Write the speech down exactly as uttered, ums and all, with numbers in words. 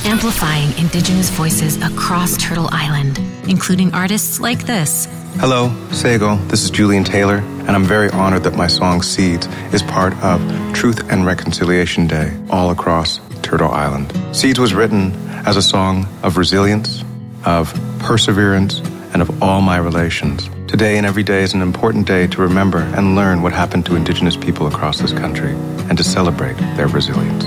amplifying Indigenous voices across Turtle Island, including artists like this. Hello, Sego. This is Julian Taylor, and I'm very honored that my song Seeds is part of Truth and Reconciliation Day all across Turtle Island. Seeds was written as a song of resilience, of perseverance, and of all my relations. Today and every day is an important day to remember and learn what happened to Indigenous people across this country and to celebrate their resilience.